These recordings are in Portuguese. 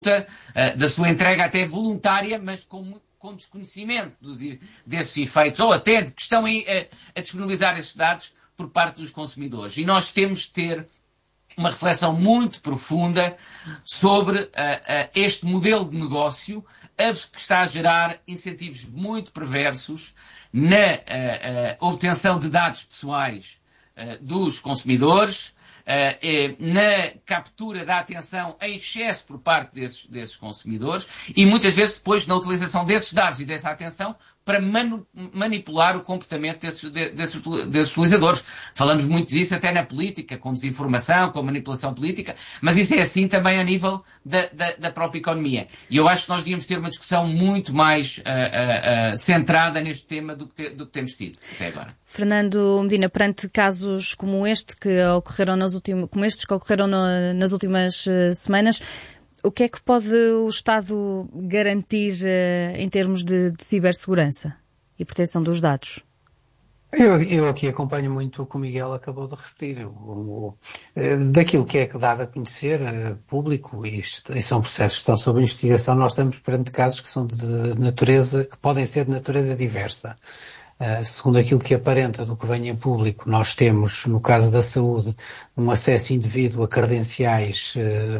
da sua entrega até voluntária, mas com desconhecimento desses efeitos, ou até que estão a disponibilizar esses dados por parte dos consumidores. E nós temos de ter uma reflexão muito profunda sobre este modelo de negócio que está a gerar incentivos muito perversos na obtenção de dados pessoais dos consumidores, na captura da atenção em excesso por parte desses consumidores e muitas vezes depois na utilização desses dados e dessa atenção para manipular o comportamento desses utilizadores. Falamos muito disso até na política, com desinformação, com manipulação política, mas isso é assim também a nível da própria economia. E eu acho que nós devíamos ter uma discussão muito mais centrada neste tema do que temos tido até agora. Fernando Medina, perante casos como este que ocorreram nas últimas semanas, o que é que pode o Estado garantir em termos de cibersegurança e proteção dos dados? Eu aqui acompanho muito o que o Miguel acabou de referir. Daquilo que é dado a conhecer, público, e são processos que estão sob investigação, nós estamos perante casos que são de natureza, que podem ser de natureza diversa. Segundo aquilo que aparenta do que vem em público, nós temos, no caso da saúde, um acesso indevido a credenciais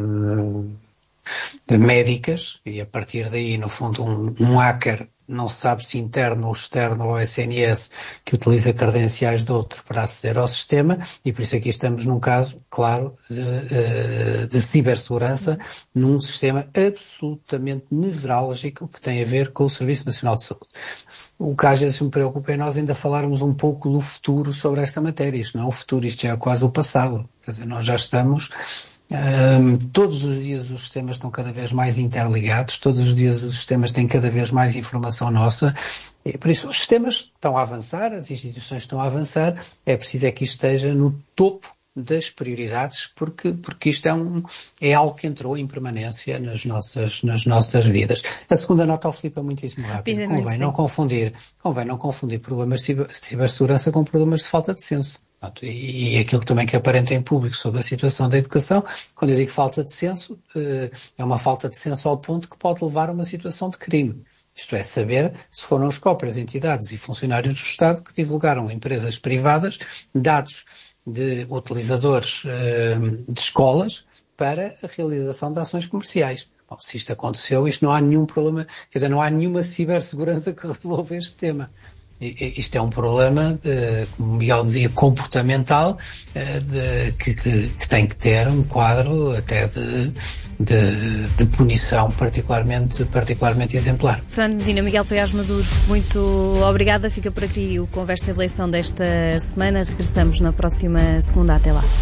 médicas, e a partir daí, no fundo, um hacker, não se sabe se interno ou externo ao SNS, que utiliza credenciais de outro para aceder ao sistema, e por isso aqui estamos num caso, claro, de cibersegurança, num sistema absolutamente nevrálgico que tem a ver com o Serviço Nacional de Saúde. O que às vezes me preocupa é nós ainda falarmos um pouco do futuro sobre esta matéria. Isto não é o futuro, isto já é quase o passado. Quer dizer, nós já estamos... todos os dias os sistemas estão cada vez mais interligados, todos os dias os sistemas têm cada vez mais informação nossa, e por isso os sistemas estão a avançar, as instituições estão a avançar, é preciso que isto esteja no topo das prioridades, porque isto é algo que entrou em permanência nas nossas vidas. A segunda nota ao Filipe é muitíssimo rápida. Convém não confundir problemas de cibersegurança com problemas de falta de senso. E aquilo também que aparenta em público sobre a situação da educação, quando eu digo falta de senso, é uma falta de senso ao ponto que pode levar a uma situação de crime. Isto é, saber se foram as próprias entidades e funcionários do Estado que divulgaram a empresas privadas dados de utilizadores de escolas para a realização de ações comerciais. Bom, se isto aconteceu, isto não há nenhum problema, quer dizer, não há nenhuma cibersegurança que resolva este tema. Isto é um problema, como o Miguel dizia, comportamental, que tem que ter um quadro até de punição particularmente exemplar. Fernando Medina, Miguel Paiás Maduro, muito obrigada. Fica por aqui o Conversa de Eleição desta semana. Regressamos na próxima segunda. Até lá.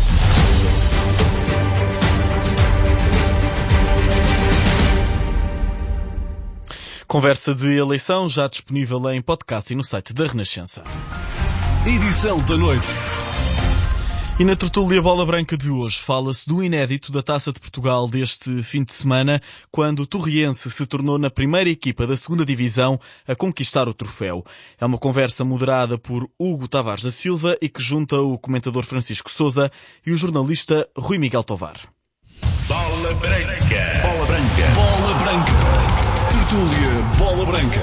Conversa de Eleição já disponível em podcast e no site da Renascença. Edição da noite. E na tertúlia Bola Branca de hoje fala-se do inédito da Taça de Portugal deste fim de semana, quando o Torriense se tornou na primeira equipa da segunda divisão a conquistar o troféu. É uma conversa moderada por Hugo Tavares da Silva e que junta o comentador Francisco Sousa e o jornalista Rui Miguel Tovar. Bola Branca. Bola Branca. Bola Branca. Tertúlia Bola Branca.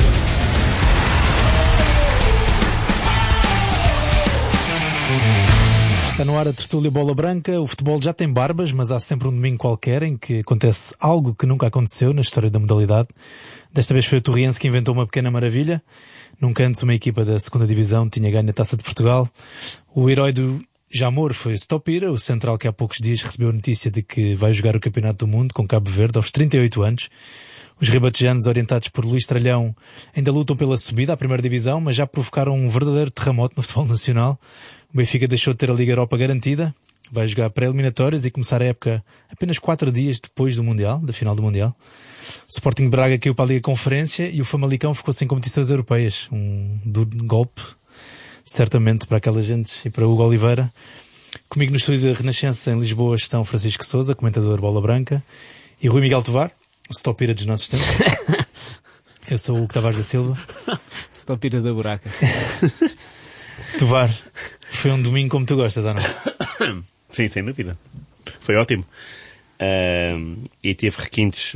Está no ar a tertúlia Bola Branca. O futebol já tem barbas, mas há sempre um domingo qualquer em que acontece algo que nunca aconteceu na história da modalidade. Desta vez foi o Torriense que inventou uma pequena maravilha. Nunca antes uma equipa da segunda divisão tinha ganho a Taça de Portugal. O herói do Jamor foi o Stopira, o central que há poucos dias recebeu a notícia de que vai jogar o Campeonato do Mundo com Cabo Verde aos 38 anos. Os ribatejanos, orientados por Luís Tralhão, ainda lutam pela subida à primeira divisão, mas já provocaram um verdadeiro terremoto no futebol nacional. O Benfica deixou de ter a Liga Europa garantida, vai jogar pré-eliminatórias e começar a época apenas 4 dias depois do Mundial, da final do Mundial. O Sporting Braga caiu para a Liga Conferência e o Famalicão ficou sem competições europeias. Um duro golpe, certamente, para aquela gente e para Hugo Oliveira. Comigo no estúdio da Renascença em Lisboa estão Francisco Sousa, comentador Bola Branca, e Rui Miguel Tovar, o Stopira dos nossos tempos. Eu sou o Hugo Tavares da Silva. Stopira da buraca. Tovar, foi um domingo como tu gostas, ou não? Sim, sem dúvida. Foi ótimo. e teve requintes